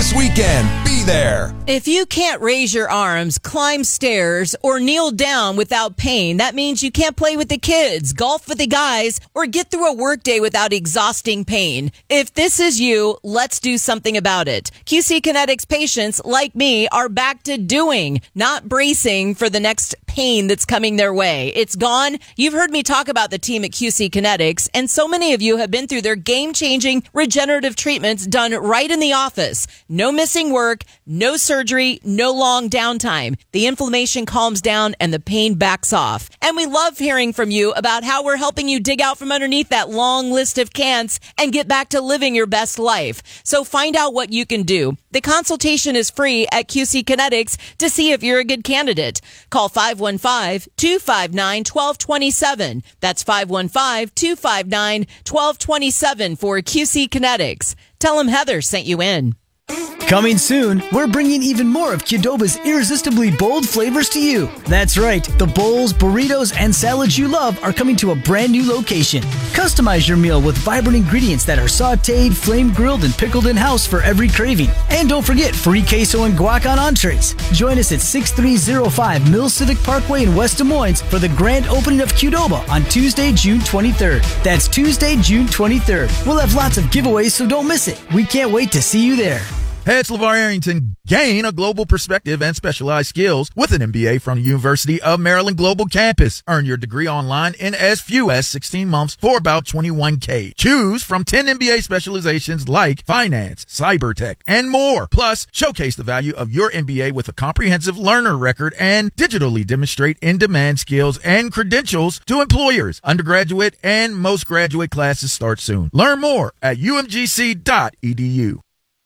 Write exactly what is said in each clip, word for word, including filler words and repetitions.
This weekend, be there. If you can't raise your arms, climb stairs, or kneel down without pain, that means you can't play with the kids, golf with the guys, or get through a workday without exhausting pain. If this is you, let's do something about it. Q C Kinetics patients like me are back to doing, not bracing for the next pain that's coming their way. It's gone. You've heard me talk about the team at Q C Kinetics, and so many of you have been through their game-changing regenerative treatments done right in the office. No missing work, no surgery, no long downtime. The inflammation calms down and the pain backs off. And we love hearing from you about how we're helping you dig out from underneath that long list of cants and get back to living your best life. So find out what you can do. The consultation is free at Q C Kinetics to see if you're a good candidate. Call five one five, two five nine, one two two seven. That's five one five, two five nine, one two two seven for Q C Kinetics. Tell them Heather sent you in. Coming soon, we're bringing even more of Qdoba's irresistibly bold flavors to you. That's right, the bowls, burritos, and salads you love are coming to a brand new location. Customize your meal with vibrant ingredients that are sautéed, flame-grilled, and pickled in-house for every craving. And don't forget free queso and guac on entrees. Join us at sixty-three oh five Mill Civic Parkway in West Des Moines for the grand opening of Qdoba on Tuesday, June twenty-third. That's Tuesday, June twenty-third. We'll have lots of giveaways, so don't miss it. We can't wait to see you there. Hey, it's LeVar Arrington. Gain a global perspective and specialized skills with an M B A from the University of Maryland Global Campus. Earn your degree online in as few as sixteen months for about twenty-one K. Choose from ten M B A specializations like finance, cyber tech, and more. Plus, showcase the value of your M B A with a comprehensive learner record and digitally demonstrate in-demand skills and credentials to employers. Undergraduate and most graduate classes start soon. Learn more at U M G C dot E D U.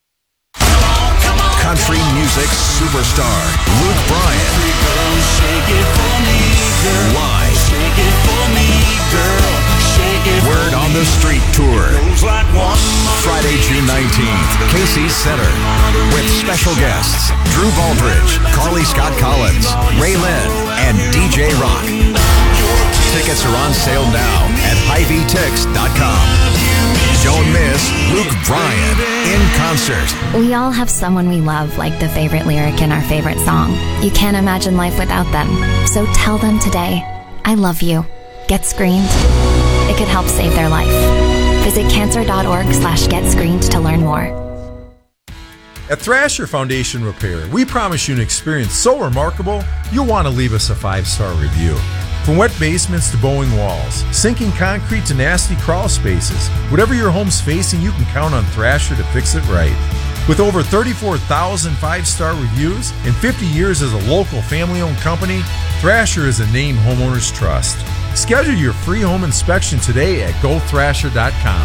Country music superstar Luke Bryan. Live. Word on the Street Tour. Friday, June nineteenth, Casey's Center. With special guests Drew Baldridge, Carly Scott Collins, Ray Lynn, and D J Rock. Tickets are on sale now at Hy Vee Tix dot com. Don't miss Luke Bryan in concert. We all have someone we love, like the favorite lyric in our favorite song. You can't imagine life without them. So tell them today, I love you. Get screened. It could help save their life. Visit cancer.org slash get screened to learn more. At Thrasher Foundation Repair, we promise you an experience so remarkable, you'll want to leave us a five-star review. From wet basements to bowing walls, sinking concrete to nasty crawl spaces, whatever your home's facing, you can count on Thrasher to fix it right. With over thirty-four thousand five-star reviews and fifty years as a local family-owned company, Thrasher is a name homeowners trust. Schedule your free home inspection today at go thrasher dot com.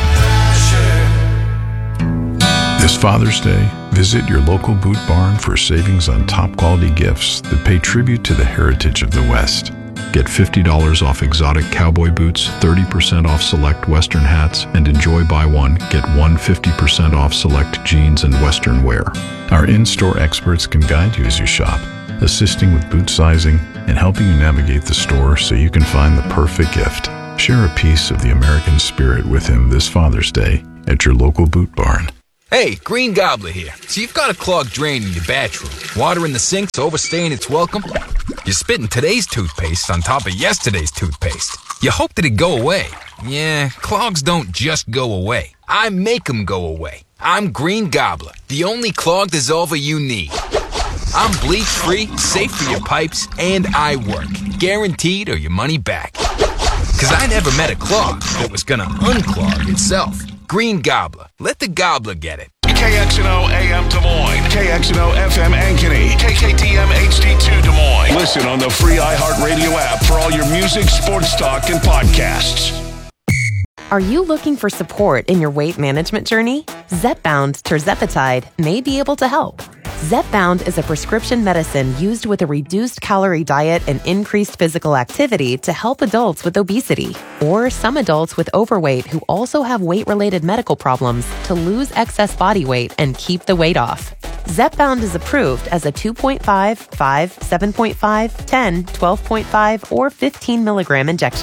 This Father's Day, visit your local Boot Barn for savings on top-quality gifts that pay tribute to the heritage of the West. Get fifty dollars off exotic cowboy boots, thirty percent off select Western hats, and enjoy buy one, get one fifty percent off select jeans and Western wear. Our in-store experts can guide you as you shop, assisting with boot sizing and helping you navigate the store so you can find the perfect gift. Share a piece of the American spirit with him this Father's Day at your local Boot Barn. Hey, Green Gobbler here. So you've got a clogged drain in your bathroom. Water in the sink's overstaying its welcome. You're spitting today's toothpaste on top of yesterday's toothpaste. You hope that it'd go away. Yeah, clogs don't just go away. I make them go away. I'm Green Gobbler, the only clog dissolver you need. I'm bleach-free, safe for your pipes, and I work. Guaranteed or your money back. Cause I never met a clog that was gonna unclog itself. Green Gobbler. Let the gobbler get it. K X N O A M Des Moines, K X N O F M Ankeny, K K T M H D two Des Moines. Listen on the free iHeartRadio app for all your music, sports talk, and podcasts. Are you looking for support in your weight management journey? Zepbound tirzepatide may be able to help. Zepbound is a prescription medicine used with a reduced calorie diet and increased physical activity to help adults with obesity or some adults with overweight who also have weight-related medical problems to lose excess body weight and keep the weight off. Zepbound is approved as a two point five, five, seven point five, ten, twelve point five, or fifteen milligram injection.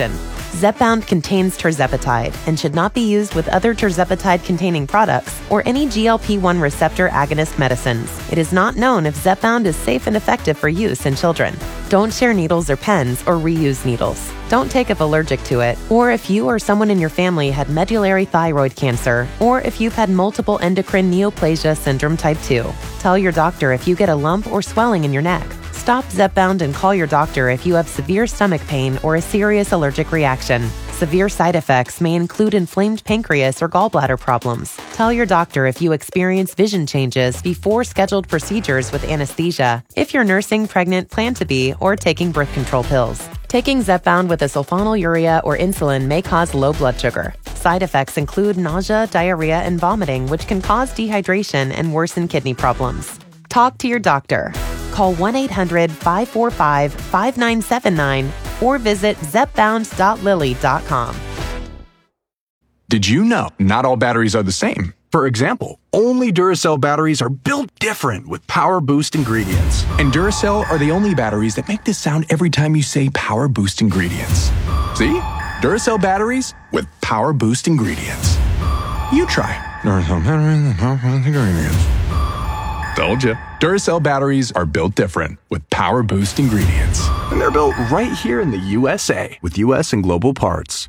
Zepbound contains tirzepatide and should not be used with other tirzepatide-containing products or any G L P one receptor agonist medicines. It is not known if Zepbound is safe and effective for use in children. Don't share needles or pens or reuse needles. Don't take if allergic to it, or if you or someone in your family had medullary thyroid cancer, or if you've had multiple endocrine neoplasia syndrome type two. Tell your doctor if you get a lump or swelling in your neck. Stop Zepbound and call your doctor if you have severe stomach pain or a serious allergic reaction. Severe side effects may include inflamed pancreas or gallbladder problems. Tell your doctor if you experience vision changes before scheduled procedures with anesthesia, if you're nursing, pregnant, plan to be, or taking birth control pills. Taking Zepbound with a sulfonylurea or insulin may cause low blood sugar. Side effects include nausea, diarrhea, and vomiting, which can cause dehydration and worsen kidney problems. Talk to your doctor. Call one eight hundred five four five five nine seven nine or visit zepbound dot lilly dot com. Did you know not all batteries are the same? For example, only Duracell batteries are built different with Power Boost ingredients. And Duracell are the only batteries that make this sound every time you say Power Boost ingredients. See? Duracell batteries with Power Boost ingredients. You try. Duracell batteries with Power Boost ingredients. Told you. Duracell batteries are built different with Power Boost ingredients. And they're built right here in the U S A with U S and global parts.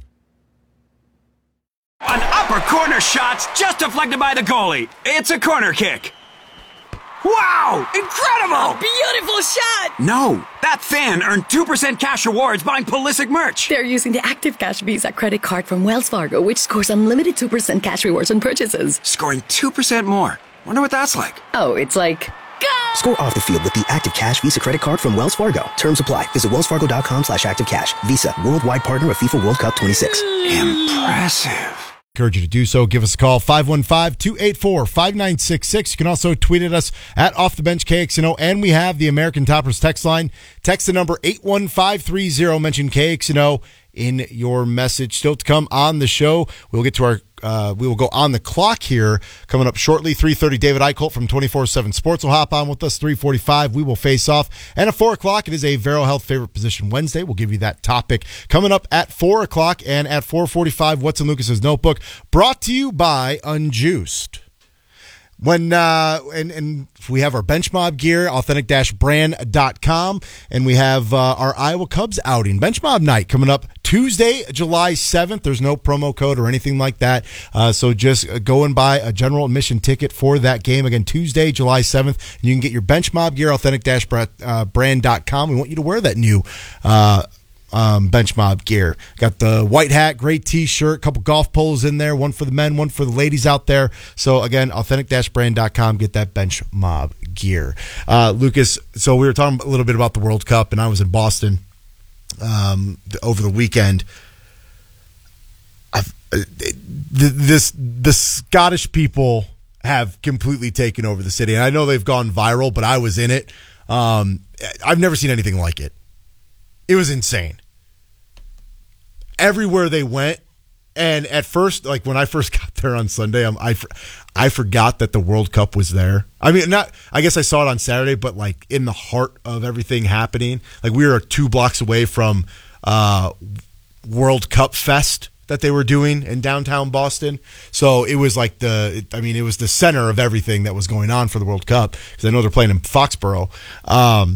An upper corner shot's just deflected by the goalie. It's a corner kick. Wow! Incredible! A beautiful shot! No, that fan earned two percent cash rewards buying Pulisic merch. They're using the Active Cash Visa credit card from Wells Fargo, which scores unlimited two percent cash rewards on purchases. Scoring two percent more. Wonder what that's like. Oh, it's like... Go! Score off the field with the Active Cash Visa credit card from Wells Fargo. Terms apply. Visit wellsfargo.com slash activecash. Visa, worldwide partner of FIFA World Cup twenty-six. Impressive. Encourage you to do so. Give us a call, five one five, two eight four, five nine six six. You can also tweet at us at Off the Bench K X N O, and we have the American Toppers text line. Text the number eight one five three zero. Mention K X N O in your message. Still to come on the show. We'll get to our Uh, we will go on the clock here coming up shortly. three thirty, David Eichholt from twenty-four seven Sports will hop on with us. three forty-five, we will face off. And at four o'clock, it is a Vero Health Favorite Position Wednesday. We'll give you that topic coming up at four o'clock. And at four forty-five, What's in Lucas's Notebook, brought to you by Unjuiced. When uh, and, and we have our Bench Mob gear, authentic dash brand dot com, and we have uh, our Iowa Cubs outing, Bench Mob night, coming up Tuesday, July seventh. There's no promo code or anything like that, uh, so just go and buy a general admission ticket for that game. Again, Tuesday, July seventh, and you can get your Bench Mob gear, authentic dash brand dot com. We want you to wear that new uh Um, Bench Mob gear. Got the white hat, great t-shirt, couple golf polos in there, one for the men, one for the ladies out there. So again, authentic dash brand dot com, get that Bench Mob gear. Uh, Lucas, so we were talking a little bit about the World Cup, and I was in Boston um, over the weekend. I've, uh, this the Scottish people have completely taken over the city, and I know they've gone viral, but I was in it. Um, I've never seen anything like it. It was insane. Everywhere they went, and at first, like when I first got there on Sunday, I'm, I I forgot that the World Cup was there. I mean, not. I guess I saw it on Saturday, but like in the heart of everything happening, like we were two blocks away from uh, World Cup Fest that they were doing in downtown Boston. So it was like the, I mean, it was the center of everything that was going on for the World Cup, because I know they're playing in Foxborough. Um,